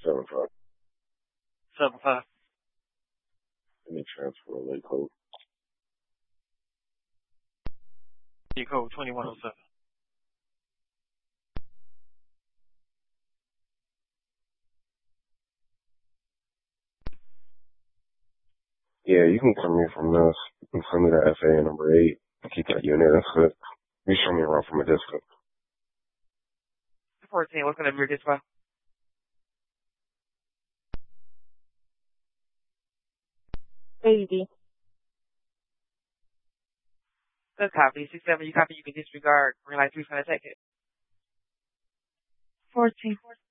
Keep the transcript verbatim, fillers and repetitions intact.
seven five. Seven five. Let me transfer a late code. Your code twenty-one oh seven. Yeah, you can come here from this. You can send me the F A A number eight. Keep that unit. That's it. You show me around from a distance. fourteen, what's going to be your display? eighty. Good copy. six seven, you copy, you can disregard. Green light three, going to take it. fourteen.